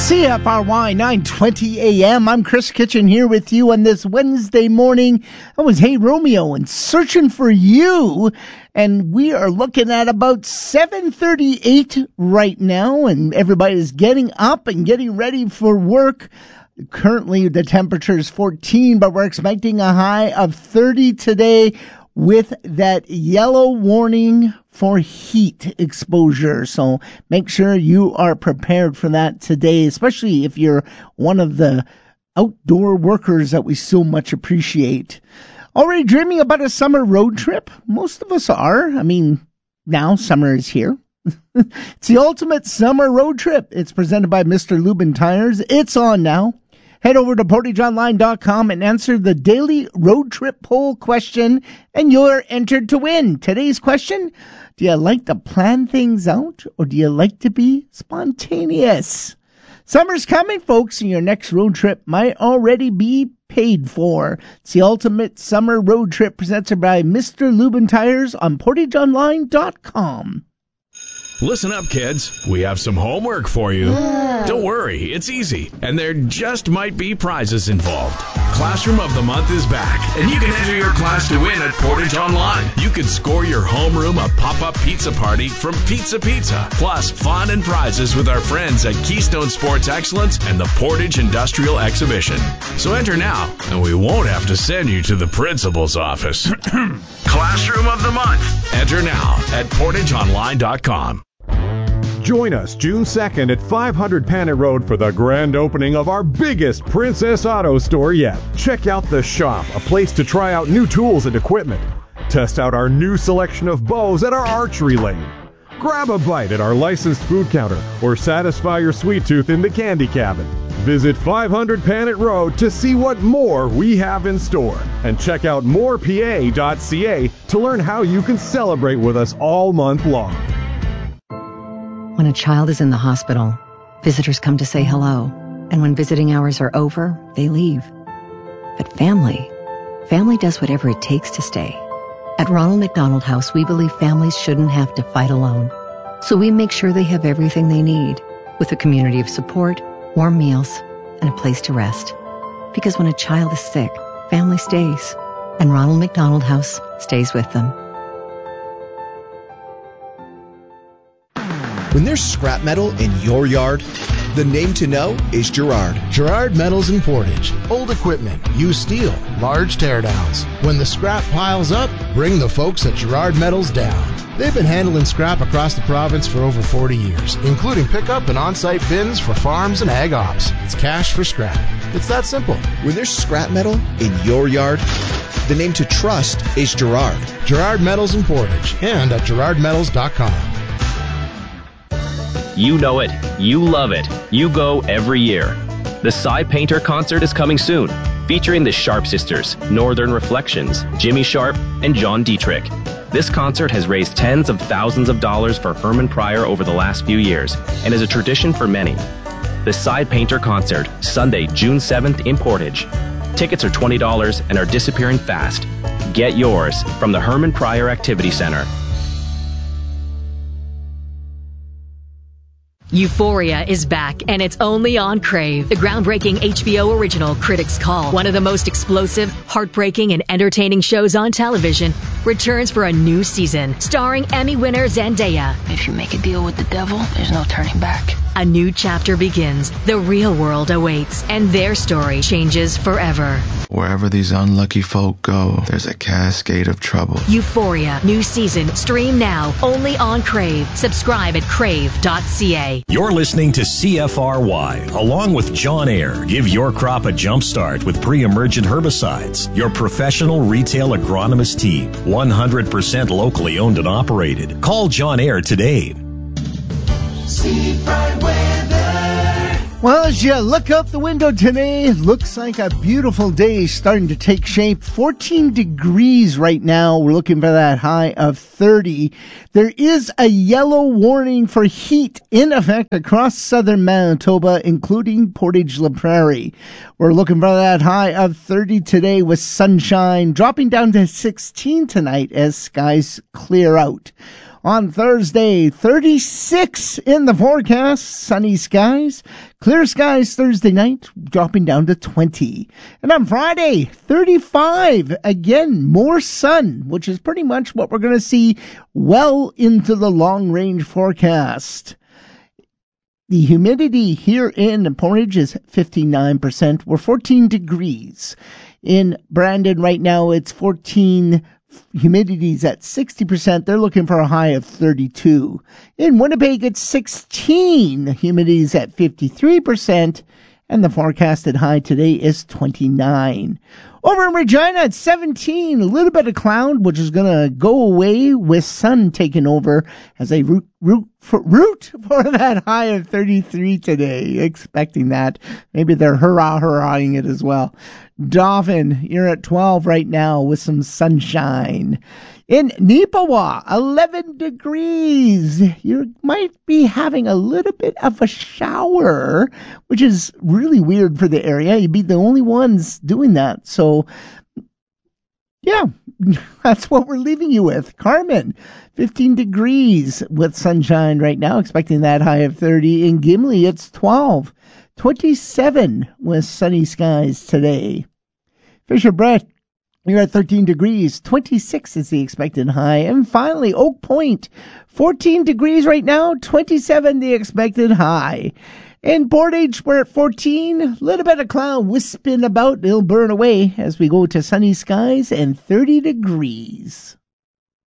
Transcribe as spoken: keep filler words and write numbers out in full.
C F R Y nine twenty A M. I'm Chris Kitchen here with you on this Wednesday morning. That was Hey Romeo and Searching for You. And we are looking at about seven thirty-eight right now, and everybody is getting up and getting ready for work. Currently, the temperature is fourteen, but we're expecting a high of thirty today with that yellow warning for heat exposure. So make sure you are prepared for that today, especially if you're one of the outdoor workers that we so much appreciate. Already dreaming about a summer road trip? Most of us are. I mean, now summer is here. It's the ultimate summer road trip. It's presented by Mister Lubin Tires. It's on now. Head over to portage online dot com and answer the daily road trip poll question, and you're entered to win. Today's question: do you like to plan things out, or do you like to be spontaneous? Summer's coming, folks, and your next road trip might already be paid for. It's the ultimate summer road trip presented by Mister Lubin Tires on portage online dot com. Listen up, kids. We have some homework for you. Don't worry, it's easy, and there just might be prizes involved. Classroom of the Month is back, and you can enter your class to win at Portage Online. You can score your homeroom a pop-up pizza party from Pizza Pizza, plus fun and prizes with our friends at Keystone Sports Excellence and the Portage Industrial Exhibition. So enter now, and we won't have to send you to the principal's office. Classroom of the Month. Enter now at portage online dot com. Join us June second at five hundred Panet Road for the grand opening of our biggest Princess Auto store yet. Check out The Shop, a place to try out new tools and equipment. Test out our new selection of bows at our archery lane. Grab a bite at our licensed food counter or satisfy your sweet tooth in the candy cabin. Visit five hundred Panet Road to see what more we have in store. And check out more p a dot c a to learn how you can celebrate with us all month long. When a child is in the hospital, visitors come to say hello. And when visiting hours are over, they leave. But family, family does whatever it takes to stay. At Ronald McDonald House, we believe families shouldn't have to fight alone. So we make sure they have everything they need, with a community of support, warm meals, and a place to rest. Because when a child is sick, family stays. And Ronald McDonald House stays with them. When there's scrap metal in your yard, the name to know is Girard. Girard Metals in Portage. Old equipment, used steel, large teardowns. When the scrap piles up, bring the folks at Girard Metals down. They've been handling scrap across the province for over forty years, including pickup and on-site bins for farms and ag ops. It's cash for scrap. It's that simple. When there's scrap metal in your yard, the name to trust is Girard. Girard Metals in Portage and at girard metals dot com. You know it. You love it. You go every year. The Cy Painter concert is coming soon, featuring the Sharp Sisters, Northern Reflections, Jimmy Sharp, and John Dietrich. This concert has raised tens of thousands of dollars for Herman Pryor over the last few years and is a tradition for many. The Cy Painter concert, Sunday, June seventh in Portage. Tickets are twenty dollars and are disappearing fast. Get yours from the Herman Pryor Activity Center. Euphoria is back, and it's only on Crave. The groundbreaking H B O original Critics' Call, one of the most explosive, heartbreaking, and entertaining shows on television, returns for a new season, starring Emmy winner Zendaya. If you make a deal with the devil, there's no turning back. A new chapter begins. The real world awaits, and their story changes forever. Wherever these unlucky folk go, there's a cascade of trouble. Euphoria, new season, stream now, only on Crave. Subscribe at crave dot c a. You're listening to C F R Y, along with John Ayer. Give your crop a jump start with pre-emergent herbicides. Your professional retail agronomist team, one hundred percent locally owned and operated. Call John Ayer today. Seafront weather. Well, as you look out the window today, it looks like a beautiful day starting to take shape. fourteen degrees right now. We're looking for that high of thirty. There is a yellow warning for heat in effect across southern Manitoba, including Portage-La Prairie. We're looking for that high of thirty today with sunshine, dropping down to sixteen tonight as skies clear out. On Thursday, thirty-six in the forecast, sunny skies. Clear skies Thursday night, dropping down to twenty. And on Friday, thirty-five. Again, more sun, which is pretty much what we're going to see well into the long-range forecast. The humidity here in Portage is fifty-nine percent. We're fourteen degrees. In Brandon right now, it's fourteen. Humidity's at sixty percent. They're looking for a high of thirty-two. In Winnipeg, it's sixteen. Humidity's at fifty-three percent. And the forecasted high today is twenty-nine. Over in Regina, it's seventeen. A little bit of cloud, which is going to go away with sun taking over as a root, root, for, root for that high of thirty-three today. Expecting that. Maybe they're hurrah, hurrahing it as well. Dauphin, you're at twelve right now with some sunshine. In Neepawa, eleven degrees. You might be having a little bit of a shower, which is really weird for the area. You'd be the only ones doing that. So, yeah, that's what we're leaving you with. Carmen, fifteen degrees with sunshine right now, expecting that high of thirty. In Gimli, it's twelve. twenty-seven with sunny skies today. Fisher Brett, you're at thirteen degrees. twenty-six is the expected high. And finally, Oak Point, fourteen degrees right now. twenty-seven the expected high. In Portage, we're at fourteen. A little bit of cloud wisping about. It'll burn away as we go to sunny skies and thirty degrees.